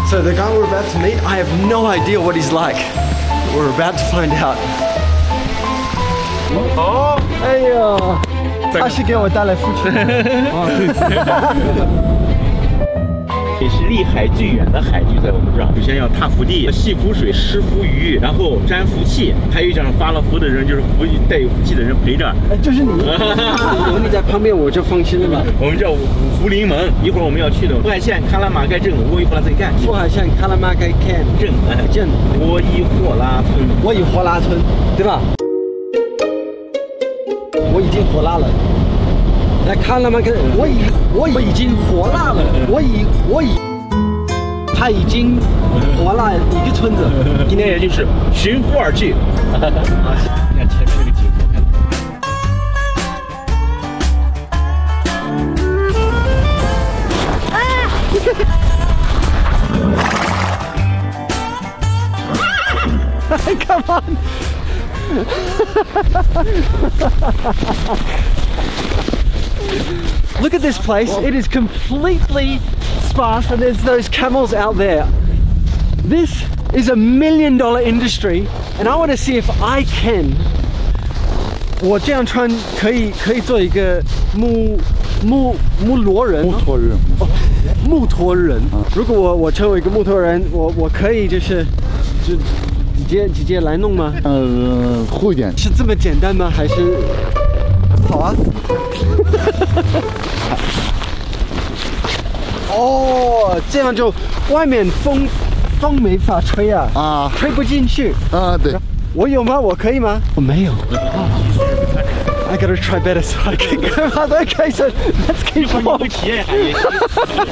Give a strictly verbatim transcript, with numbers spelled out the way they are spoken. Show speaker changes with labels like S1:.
S1: So the guy we're about to meet, I have no idea what he's like. We're about to find out.
S2: 哦，
S1: 哎呀，他是给我带来福气。
S2: 也是离海最远的海就在我们这儿。首先要踏福地、戏福水、施福鱼，然后沾福气，还有一种发了福的人，就是福带有福气的人陪着。
S1: 哎，就是你，有你在旁边我就放心了嘛。
S2: 我们叫福临门，一会儿我们要去的富海县喀拉玛盖镇，我一会儿再干。
S1: 富海县喀拉玛盖镇
S2: 镇
S1: 镇，
S2: 我以霍拉村，
S1: 我以霍拉村，对吧？我已经火辣了。来看了吗？看，我已我已经火辣了，我已我已，他已经火辣一个村子。
S2: 今天也就是寻福而去。啊，你看前面这个景色，
S1: 看。Come on. Look at this place. It is completely sparse and there's those camels out there. This is a million dollar industry and I want to see if I can. 我这样穿可以可以做一个木木木罗人，
S3: 木托人，
S1: 哦，木托人。如果我我成为一个木托人，我我可以就是就直接直接来弄吗？
S3: 呃，会一点。
S1: 是这么简单吗？还是？好啊。哦，这样就外面风风没法吹啊，
S3: 啊，
S1: 吹不进去。
S3: 啊，对。
S1: 我有吗？我可以吗？我没有。I gotta try better so I can go out. Okay, so let's keep on.